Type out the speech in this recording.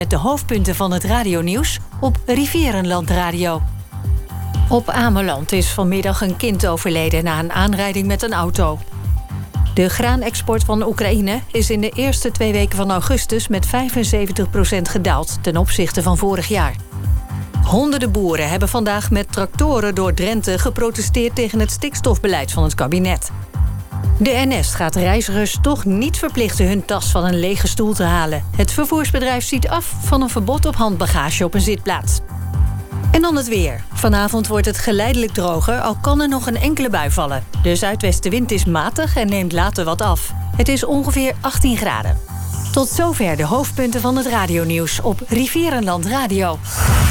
Met de hoofdpunten van het radionieuws op Rivierenland Radio. Op Ameland is vanmiddag een kind overleden na een aanrijding met een auto. De graanexport van Oekraïne is in de eerste 2 weken van augustus met 75% gedaald ten opzichte van vorig jaar. Honderden boeren hebben vandaag met tractoren door Drenthe geprotesteerd tegen het stikstofbeleid van het kabinet. De NS gaat reizigers toch niet verplichten hun tas van een lege stoel te halen. Het vervoersbedrijf ziet af van een verbod op handbagage op een zitplaats. En dan het weer. Vanavond wordt het geleidelijk droger, al kan er nog een enkele bui vallen. De zuidwestenwind is matig en neemt later wat af. Het is ongeveer 18 graden. Tot zover de hoofdpunten van het radionieuws op Rivierenland Radio.